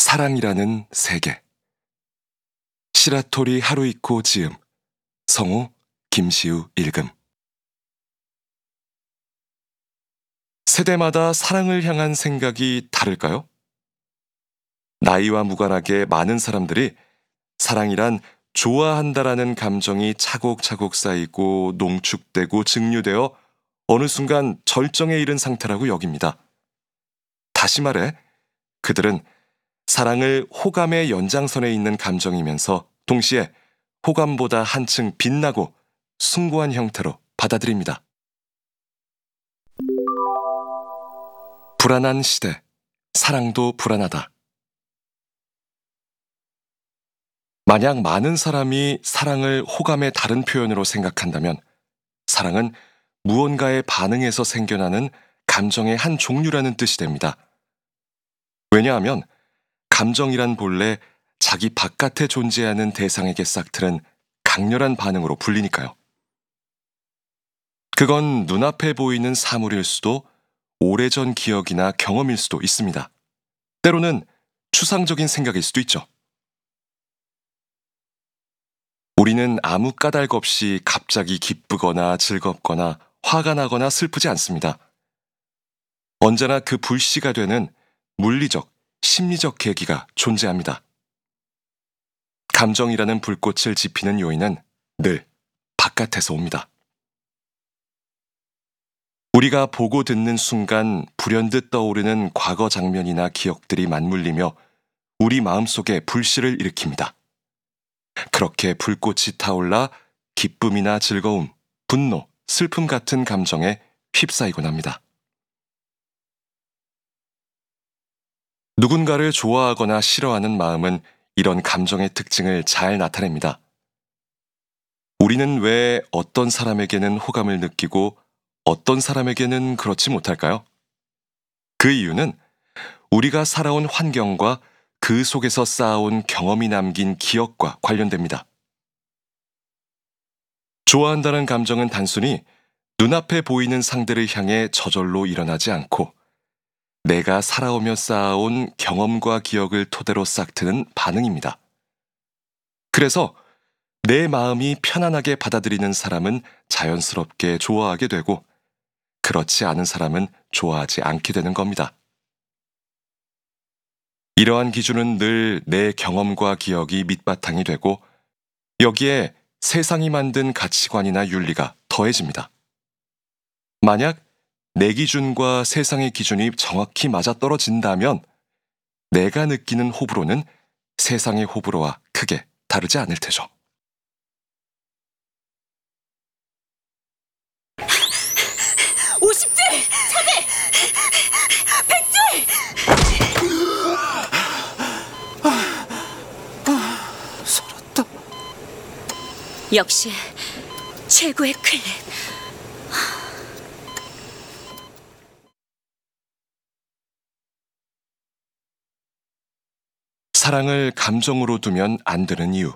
사랑이라는 세계. 시라토리 하루이코 지음, 성우 김시우 읽음. 세대마다 사랑을 향한 생각이 다를까요? 나이와 무관하게 많은 사람들이 사랑이란 좋아한다라는 감정이 차곡차곡 쌓이고 농축되고 증류되어 어느 순간 절정에 이른 상태라고 여깁니다. 다시 말해, 그들은 사랑을 호감의 연장선에 있는 감정이면서 동시에 호감보다 한층 빛나고 숭고한 형태로 받아들입니다. 불안한 시대, 사랑도 불안하다. 만약 많은 사람이 사랑을 호감의 다른 표현으로 생각한다면 사랑은 무언가의 반응에서 생겨나는 감정의 한 종류라는 뜻이 됩니다. 왜냐하면 감정이란 본래 자기 바깥에 존재하는 대상에게 싹트는 강렬한 반응으로 불리니까요. 그건 눈앞에 보이는 사물일 수도 오래전 기억이나 경험일 수도 있습니다. 때로는 추상적인 생각일 수도 있죠. 우리는 아무 까닭 없이 갑자기 기쁘거나 즐겁거나 화가 나거나 슬프지 않습니다. 언제나 그 불씨가 되는 물리적, 심리적 계기가 존재합니다. 감정이라는 불꽃을 지피는 요인은 늘 바깥에서 옵니다. 우리가 보고 듣는 순간 불현듯 떠오르는 과거 장면이나 기억들이 맞물리며 우리 마음속에 불씨를 일으킵니다. 그렇게 불꽃이 타올라 기쁨이나 즐거움, 분노, 슬픔 같은 감정에 휩싸이곤 합니다. 누군가를 좋아하거나 싫어하는 마음은 이런 감정의 특징을 잘 나타냅니다. 우리는 왜 어떤 사람에게는 호감을 느끼고 어떤 사람에게는 그렇지 못할까요? 그 이유는 우리가 살아온 환경과 그 속에서 쌓아온 경험이 남긴 기억과 관련됩니다. 좋아한다는 감정은 단순히 눈앞에 보이는 상대를 향해 저절로 일어나지 않고 내가 살아오며 쌓아온 경험과 기억을 토대로 싹트는 반응입니다. 그래서 내 마음이 편안하게 받아들이는 사람은 자연스럽게 좋아하게 되고 그렇지 않은 사람은 좋아하지 않게 되는 겁니다. 이러한 기준은 늘 내 경험과 기억이 밑바탕이 되고 여기에 세상이 만든 가치관이나 윤리가 더해집니다. 만약 내 기준과 세상의 기준이 정확히 맞아떨어진다면 내가 느끼는 호불호는 세상의 호불호와 크게 다르지 않을 테죠. 50줄! 차제! 100줄! 살았다. 역시 최고의 클립. 사랑을 감정으로 두면 안 되는 이유.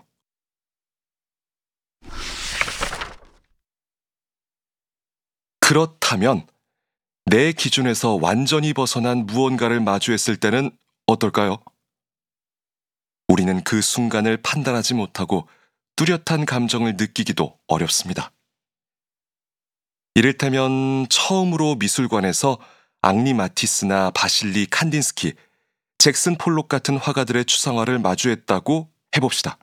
그렇다면 내 기준에서 완전히 벗어난 무언가를 마주했을 때는 어떨까요? 우리는 그 순간을 판단하지 못하고 뚜렷한 감정을 느끼기도 어렵습니다. 이를테면 처음으로 미술관에서 앙리 마티스나 바실리 칸딘스키, 잭슨 폴록 같은 화가들의 추상화를 마주했다고 해봅시다.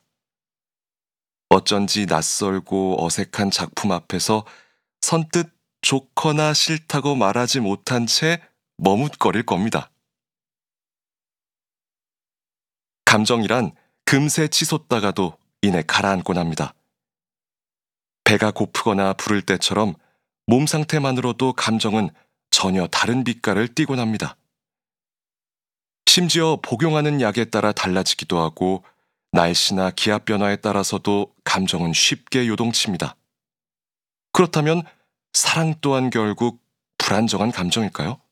어쩐지 낯설고 어색한 작품 앞에서 선뜻 좋거나 싫다고 말하지 못한 채 머뭇거릴 겁니다. 감정이란 금세 치솟다가도 이내 가라앉곤 합니다. 배가 고프거나 부를 때처럼 몸 상태만으로도 감정은 전혀 다른 빛깔을 띠곤 합니다. 심지어 복용하는 약에 따라 달라지기도 하고 날씨나 기압 변화에 따라서도 감정은 쉽게 요동칩니다. 그렇다면 사랑 또한 결국 불안정한 감정일까요?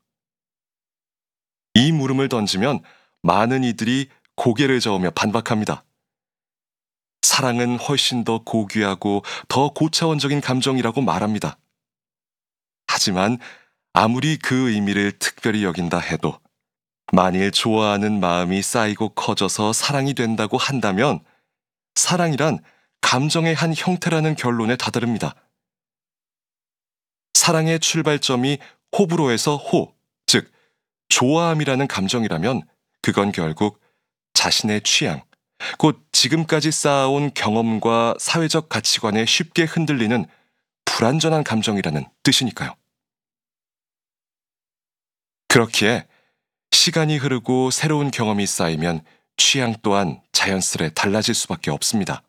이 물음을 던지면 많은 이들이 고개를 저으며 반박합니다. 사랑은 훨씬 더 고귀하고 더 고차원적인 감정이라고 말합니다. 하지만 아무리 그 의미를 특별히 여긴다 해도 만일 좋아하는 마음이 쌓이고 커져서 사랑이 된다고 한다면 사랑이란 감정의 한 형태라는 결론에 다다릅니다. 사랑의 출발점이 호불호에서 호, 즉 좋아함이라는 감정이라면 그건 결국 자신의 취향, 곧 지금까지 쌓아온 경험과 사회적 가치관에 쉽게 흔들리는 불완전한 감정이라는 뜻이니까요. 그렇기에 시간이 흐르고 새로운 경험이 쌓이면 취향 또한 자연스레 달라질 수밖에 없습니다.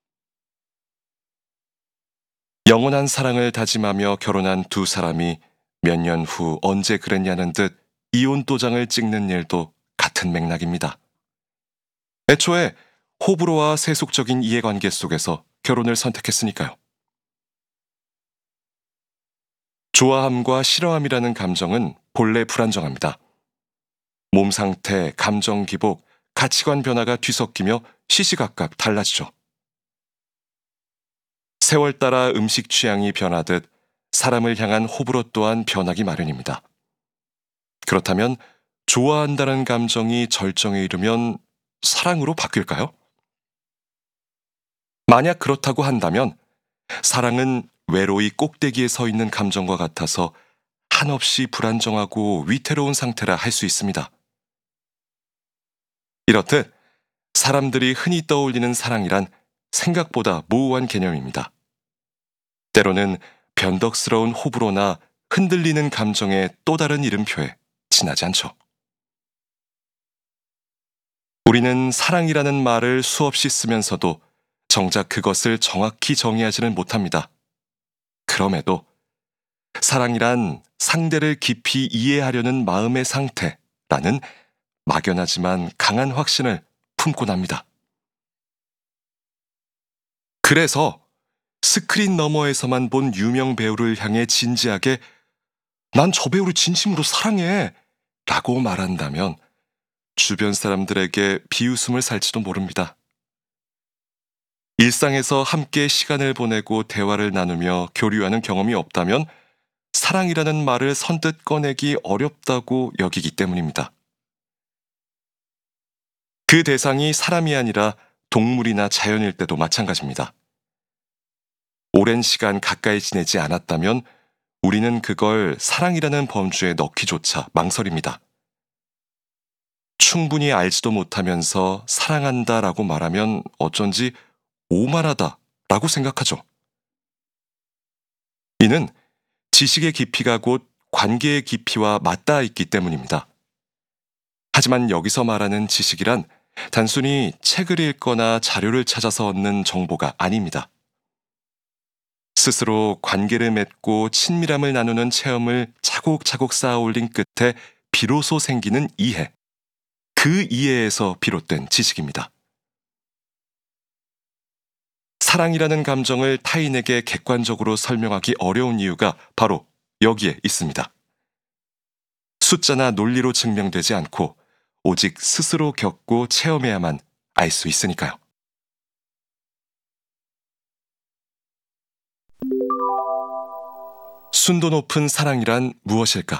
영원한 사랑을 다짐하며 결혼한 두 사람이 몇 년 후 언제 그랬냐는 듯 이혼 도장을 찍는 일도 같은 맥락입니다. 애초에 호불호와 세속적인 이해관계 속에서 결혼을 선택했으니까요. 좋아함과 싫어함이라는 감정은 본래 불안정합니다. 몸 상태, 감정 기복, 가치관 변화가 뒤섞이며 시시각각 달라지죠. 세월 따라 음식 취향이 변하듯 사람을 향한 호불호 또한 변하기 마련입니다. 그렇다면 좋아한다는 감정이 절정에 이르면 사랑으로 바뀔까요? 만약 그렇다고 한다면 사랑은 외로이 꼭대기에 서 있는 감정과 같아서 한없이 불안정하고 위태로운 상태라 할 수 있습니다. 이렇듯 사람들이 흔히 떠올리는 사랑이란 생각보다 모호한 개념입니다. 때로는 변덕스러운 호불호나 흔들리는 감정의 또 다른 이름표에 지나지 않죠. 우리는 사랑이라는 말을 수없이 쓰면서도 정작 그것을 정확히 정의하지는 못합니다. 그럼에도 사랑이란 상대를 깊이 이해하려는 마음의 상태라는 막연하지만 강한 확신을 품곤 합니다. 그래서 스크린 너머에서만 본 유명 배우를 향해 진지하게 난 저 배우를 진심으로 사랑해 라고 말한다면 주변 사람들에게 비웃음을 살지도 모릅니다. 일상에서 함께 시간을 보내고 대화를 나누며 교류하는 경험이 없다면 사랑이라는 말을 선뜻 꺼내기 어렵다고 여기기 때문입니다. 그 대상이 사람이 아니라 동물이나 자연일 때도 마찬가지입니다. 오랜 시간 가까이 지내지 않았다면 우리는 그걸 사랑이라는 범주에 넣기조차 망설입니다. 충분히 알지도 못하면서 사랑한다라고 말하면 어쩐지 오만하다라고 생각하죠. 이는 지식의 깊이가 곧 관계의 깊이와 맞닿아 있기 때문입니다. 하지만 여기서 말하는 지식이란 단순히 책을 읽거나 자료를 찾아서 얻는 정보가 아닙니다. 스스로 관계를 맺고 친밀함을 나누는 체험을 차곡차곡 쌓아 올린 끝에 비로소 생기는 이해. 그 이해에서 비롯된 지식입니다. 사랑이라는 감정을 타인에게 객관적으로 설명하기 어려운 이유가 바로 여기에 있습니다. 숫자나 논리로 증명되지 않고 오직 스스로 겪고 체험해야만 알 수 있으니까요. 순도 높은 사랑이란 무엇일까?